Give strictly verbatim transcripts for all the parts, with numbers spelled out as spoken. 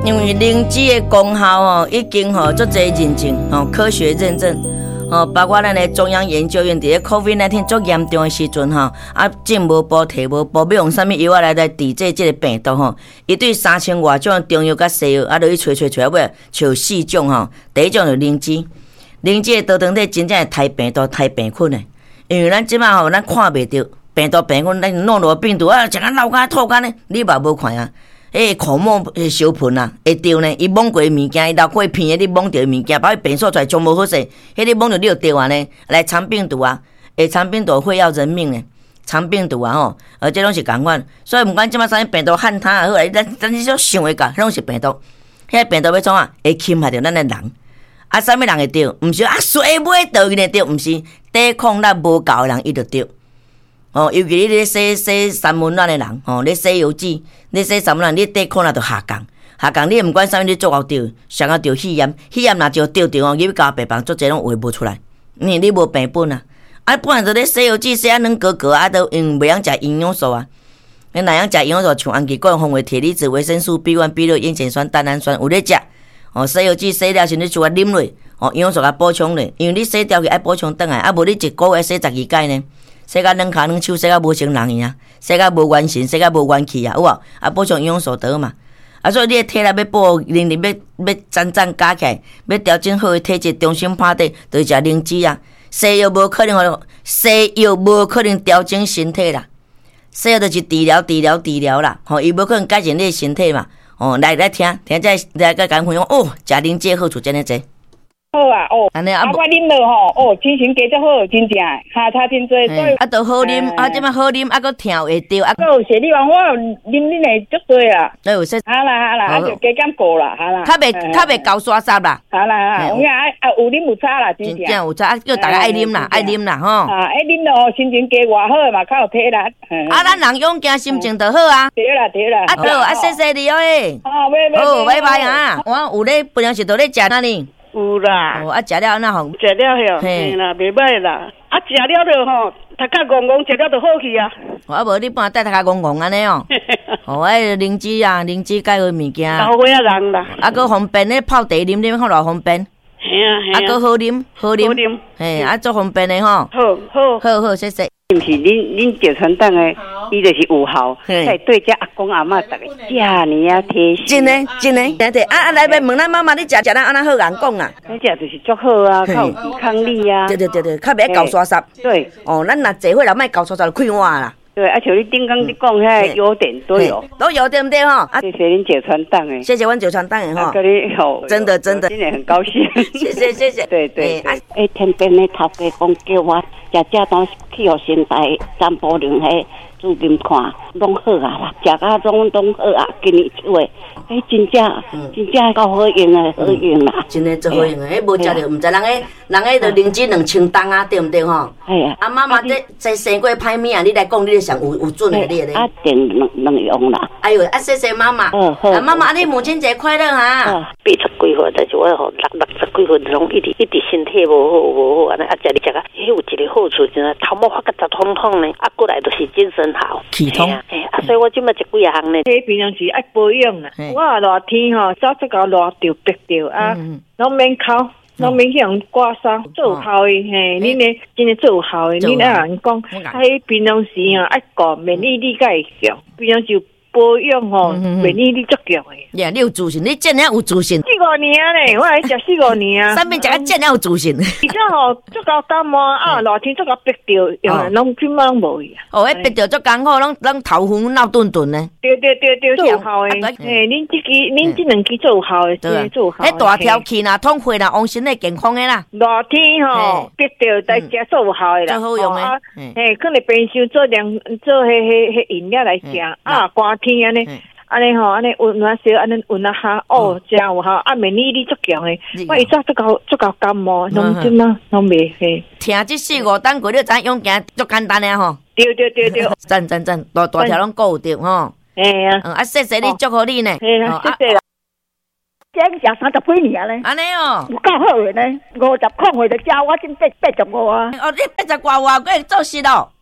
因为灵芝的功效哦，已经吼足侪认证哦，科学认证哦，包括咱的中央研究院伫咧 COVID 十九 足严重的时阵吼，啊政无补贴无补，要用啥物药啊来来抵制这个病毒吼？伊对三千外种中药甲西药啊，落去找找找尾，找四种吼。第一种就灵芝，灵芝的多糖体真正会杀病毒、杀病菌的，因为咱即摆吼咱看袂着病毒、病菌，咱弄落病毒啊，食甲流干、吐干呢，你嘛无看啊。迄个口沫会烧喷啊，会着呢。伊摸过的物件，伊流过片的，你摸着的物件，把伊变数出来，全无好势。迄你摸着你就着啊呢，来藏病毒啊，会藏病毒会要人命呢，藏病毒啊吼，而这拢是共款。所以毋管即摆啥物病毒汉他也好，咱咱即种想会到，迄拢是病毒。迄个病毒要创啊，会侵害着咱的人。啊，啥物人会着？毋是啊，水尾倒伊就着，毋是抵抗力无够的人伊就着。哦，尤其你咧洗洗三温暖的人，吼、哦，你洗油脂，你洗三温暖，你抵抗力就下降，下降。你毋管啥物，你做到着，上到着肺炎，肺炎若就着着哦，入去交病房，做这拢话无出来，因为你无病本啊。啊，本来就咧洗油脂，洗啊软格格啊，都因袂晓食营养素啊。你哪样食营养素，像氨基酸、红维、铁离子、维生素 B 一、B 六、烟碱酸、蛋氨酸，有咧食。哦，洗油脂洗了，先你就啊啉落，哦，营养素甲补充咧，因为你洗掉去爱补充转来，啊无你一个月洗十二摆呢。洗甲两骹两手，洗甲无成人样，洗甲无元神，洗甲无元气啊，有无？啊，补充营养素得嘛。啊，所以你的体力要保能力要要赞赞加起来，要调整好的体质，重新拍底，就食灵芝啊。西药无可能，西药无可能调整身体啦。西药就是治疗、治疗、治疗啦。吼，伊无可能改善你的身体嘛。哦，来来听，听再来甲讲分享哦，食灵芝好处真诶济。 好啊，哦， 安尼啊， 啊，我啉落吼，哦，精神加足好，真正诶，下差真多，所以啊，都好啉，啊，即摆好啉，啊，搁听会着，啊， 还有雪莉王，我啉恁诶足多啦， 都有说， 好啦好啦，啊就加减过啦，好啦， 较袂较袂高刷沙啦， 好啦好啦，有影啊啊有啉有差啦，真正， 真正有差，啊，叫大家爱啉啦，爱啉啦，吼， 啊，爱啉咯，心情加偌好嘛，较有体力， 啊，咱人勇敢，心情就好啊， 对啦对啦， 啊好，啊谢谢你哦诶， 哦，拜拜， 好，拜拜啊，我有咧，平常时都咧食哪里？ 有啦， 哦，啊，食了安那吼？ 食了哟，嘿啦，袂歹啦。啊，食了就吼，头壳戆戆，食了就好去啊。 我啊无你半带头壳戆戆安尼哦。哦，哎，灵芝啊，灵芝介好物件。 老岁仔人啦。 啊，搁方便咧泡茶啉啉，看偌方便。 嘿啊嘿啊。 啊，搁好啉，好啉。 好啉。 嘿，啊，足方便的吼。 好好好好，谢谢。 毋是恁恁石传党诶，伊就是有效，在对遮阿公阿嬷逐个遮尼啊贴心。 真诶真诶，对对啊啊！来来问咱妈妈，你食食咱安那好人讲啊？ 咱遮就是足好啊，较有抵抗力啊。 对对对对，较袂搞刷刷。 对。 哦，咱若坐伙人莫搞刷刷就开换啦。 对，而且你顶刚你讲遐优点都有， 都有对不对吼？ 谢谢恁石传党诶， 谢谢阮石传党诶吼。 跟你好， 真的真的， 今年很高兴。 谢谢谢谢。 对对。 诶，天边诶头家讲叫我食这东去互先台散步量迄注金看，拢好啊啦，食甲拢拢好啊，今年出诶，诶，真正真正够好用诶，好用啦。 真诶最好用诶，迄无食着毋知人诶，人诶着灵芝两千担啊，对毋对吼？ 系啊。 啊妈妈这这生过歹物啊，你来讲，你上有有准诶，你咧。 啊，定两两用啦。 哎呦，啊谢谢妈妈。 嗯好。 啊妈妈，你母亲节快乐哈！ 八十几岁，但是我吼六六十几岁，拢一直一直身体无好无好安尼，啊食你食啊，迄有一个好处，就是头毛发甲杂通通呢，啊过来就是精神好。 气通。 嘿，啊所以我即摆食几啊项呢。 迄平常时爱保养啦，我啊热天吼，早出到热着逼着啊，拢免哭。拢免去用刮痧，做有效诶，嘿，恁诶真诶做有效诶，恁啊人讲，喺平常时吼爱顾免疫力甲会强，平常时保养吼免疫力足强诶。 呀，你有自信，你真正有自信。 四五年咧，我来食四五年啊。 上面食个真正有自信。 而且吼，足够感冒啊，热天足够逼着，用拢根本拢无去啊。 哦，迄逼着足艰苦，拢拢头昏闹顿顿呢。 对对对对，做有效诶。嘿，恁即支恁即两支做有效诶，真做有效。 迄大条气啦，通血啦，往身体健康诶啦。 热天吼，逼着在食做有效诶啦。 最好用诶。 嘿，可能平时做凉做迄迄迄饮料来食啊，寒天安尼。安尼吼，安尼温啊烧，安尼温啊下，哦，真有效，啊免疫力足强诶。我以前足够足够感冒，拢即嘛拢袂嘿。 听即四五单过，你知用行足简单诶吼。 对对对对。 赞赞赞，大大条拢顾有着吼。 嘿啊。 啊，谢谢你，祝福你呢。 嘿啊，谢谢啦。 这食三十几年咧。 安尼哦。 有够好诶呢，五十块回就交我真八八十五啊。 哦，你八十外外，佫会做事咯。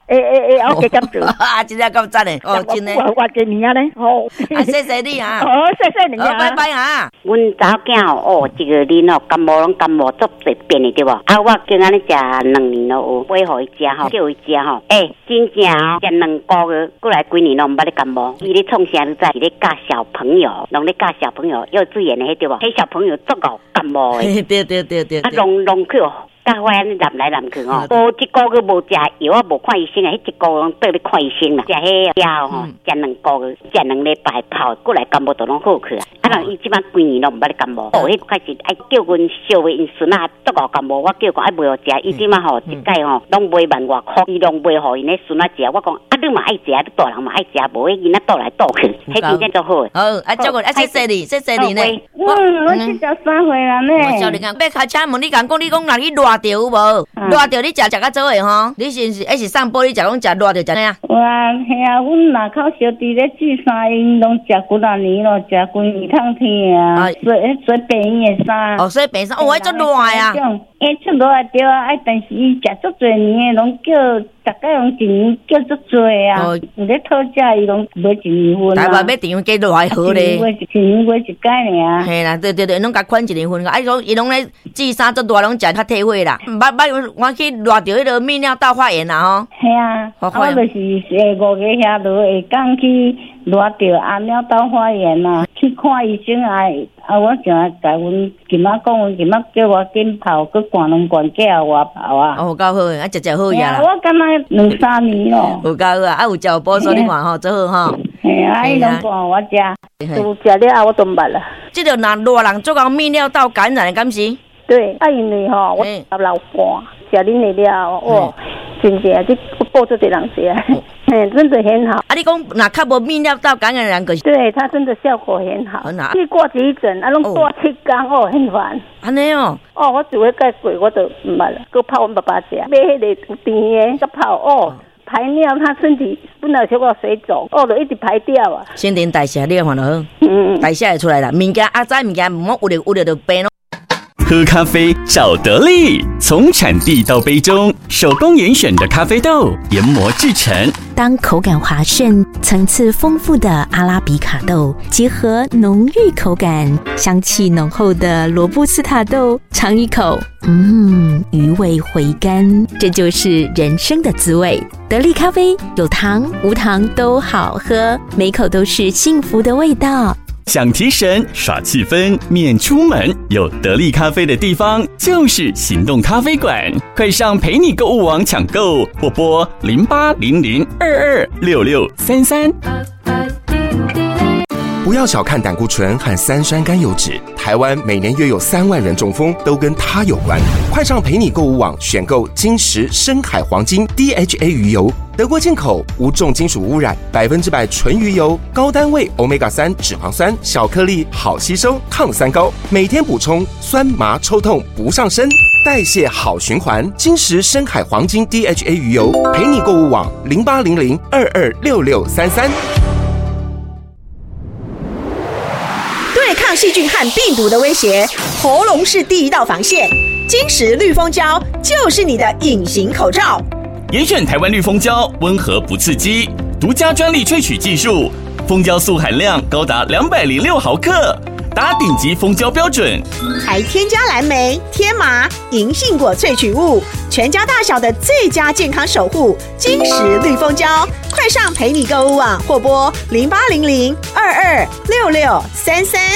诶诶诶，我加减做。 啊，真正够赞诶！哦，真诶。 我我几年啊咧？哦， 啊，谢谢你啊！ 哦，谢谢你啊！ 拜拜啊！ 阮查某囝哦，这个人哦，感冒拢感冒足侪变的对无？啊，我今仔日食两年咯，买互伊食吼，叫伊食吼。诶、欸，真正哦，食两个月，过来几年拢毋捌咧感冒。伊咧创啥你知？伊咧教小朋友，拢咧教小朋友幼稚园的迄对无？迄小朋友足够感冒的。 对对对对。 啊，拢拢去哦。教我安尼南来南去哦，无一个月无食药，我无看医生啊，迄一个月倒咧看医生啦。食迄药吼，食两个月，食两礼拜泡，过来感冒都拢好去啊。啊，人伊即摆几年拢毋捌咧感冒，哦，迄开始爱叫阮小妹因孙啊，足够感冒，我叫讲爱买互食，伊即摆吼一届吼拢买万外箍，伊拢买互因咧孙啊食。我讲啊，你嘛爱食，你大人嘛爱食，无迄囡仔倒来倒去，迄真正足好。 好，啊，照顾啊，谢谢你，谢谢你呢。 嗯，我七十三岁啦呢。 我少年讲，要开车问你讲，讲你讲哪里热着有无？热着你食食较早诶吼，你是是还是上玻璃食拢食热着食哪样？ 哇，嘿啊，阮若口小弟咧煮衫，因拢食几啊年咯，食几年通天啊，做做便宜诶衫。 哦，所以便衫，哦，迄足热啊！ 诶，出热啊对啊，哎，但是伊食足侪年诶，拢叫大概拢一年叫足侪啊。哦，有咧讨价，伊拢买一年份啊。 台湾要订几落来好咧？ 一年买一届尔。 嘿啦，对对对，拢甲款一年份。啊，伊讲伊拢咧煮衫足热，拢食较体会啦。捌捌我去热着迄个泌尿道发炎啦吼。 系啊，我就是下五个遐落下港去热着啊尿道发炎啦，去看医生啊。啊，我想甲阮今仔讲，阮今仔叫我紧泡，佮灌两罐叫我泡啊。 哦，够好，啊，食食好呀啦。 我敢若两三年咯。 有够好啊，啊有食有补所你看吼，真好吼。 嘿啊，伊拢灌我食，都食了后我都捌啦。 即个若热人做到泌尿道感染的敢是？ 对，啊因为吼，我十六半，食恁的了，哦，真正这报出一人食。嗯，真的很好。 啊，你讲那较无泌尿道感染的人，可是对他真的效果很好。很好。去挂急诊，啊，拢挂七天哦，很烦。 安尼哦。 哦，我只会盖水，我都唔捌啦。佮泡阮爸爸食，买迄个有甜的，佮泡哦，排尿，他身体本来小可水肿，哦，就一直排掉啊。 新陈代谢你看就好，嗯，代谢会出来啦。物件啊，早物件唔好有了有了就病咯。 喝咖啡找得力，从产地到杯中，手工严选的咖啡豆研磨制成。 当口感滑顺、层次丰富的阿拉比卡豆结合浓郁口感、香气浓厚的罗布斯塔豆，尝一口，嗯，余味回甘，这就是人生的滋味。得力咖啡有糖无糖都好喝，每口都是幸福的味道。 想提神耍气氛免出门，有得力咖啡的地方就是行动咖啡馆，快上陪你购物网抢购，或拨零八零零二二六六三三。 不要小看胆固醇和三酸甘油酯，台湾每年约有三万人中风，都跟它有关。快上陪你购物网选购金石深海黄金 D H A 鱼油，德国进口，无重金属污染，百分之百纯鱼油，高单位 Omega 三脂肪酸，小颗粒，好吸收，抗三高，每天补充，酸麻抽痛不上身，代谢好循环。金石深海黄金 D H A 鱼油，陪你购物网零八零零二二六六三三。 对抗细菌和病毒的威胁，喉咙是第一道防线。金石绿蜂胶就是你的隐形口罩。 严选台湾绿蜂胶，温和不刺激，独家专利萃取技术，蜂胶素含量高达两百零六毫克，达顶级蜂胶标准。 还添加蓝莓、天麻、银杏果萃取物，全家大小的最佳健康守护。金石绿蜂胶，快上陪你购物网或拨零八零零二二六六三三。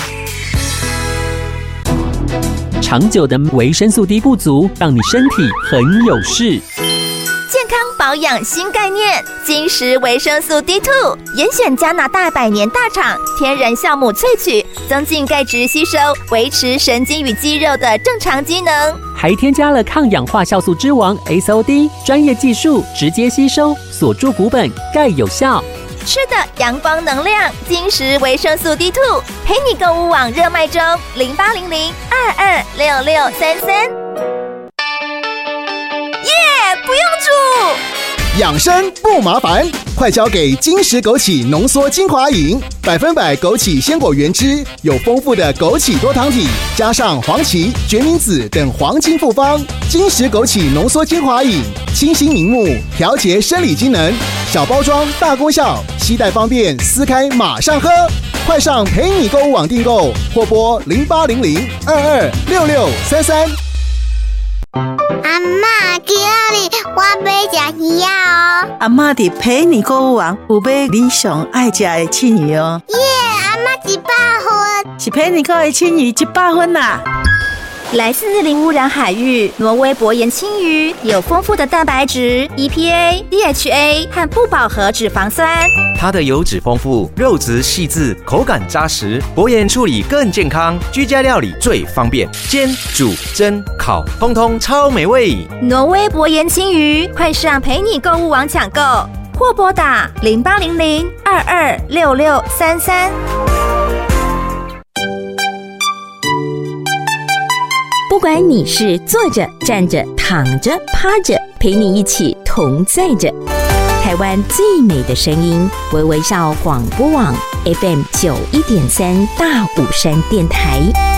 长久的维生素 D 不足，让你身体很有事。 健康保养新概念，金石维生素 D 二 严选加拿大百年大厂天然酵母萃取，增进钙质吸收，维持神经与肌肉的正常机能， 还添加了抗氧化酵素之王 S O D 专业技术，直接吸收锁住骨本，钙有效。 吃的阳光能量，金石维生素 D 二 陪你购物网热卖中，零八零零二二六六三三。耶，不用煮， 养生不麻烦，快交给金石枸杞浓缩精华饮，百分百枸杞鲜果原汁，有丰富的枸杞多糖体，加上黄芪、决明子等黄金复方。金石枸杞浓缩精华饮，清新明目，调节生理机能，小包装大功效，携带方便，撕开马上喝。快上陪你购物网订购，或拨零八零零二二六六三三。 阿嬷，今日我要吃鱼哦。 阿嬷伫陪你购物网有买你上爱吃的青鱼哦。 耶，阿嬷一百分， 是陪你购的青鱼一百分啦。 来自零污染海域，挪威薄盐青鱼有丰富的蛋白质、E P A、D H A 和不饱和脂肪酸。 它的油脂丰富，肉质细致，口感扎实，薄盐处理更健康，居家料理最方便，煎、煮、蒸、烤，通通超美味。 挪威薄盐青鱼，快上陪你购物网抢购，或拨打零八零零二二六六三三。 不管你是坐着、站着、躺着、趴着，陪你一起同在着。台湾最美的声音，微微笑广播网 F M 九一点三大武山电台。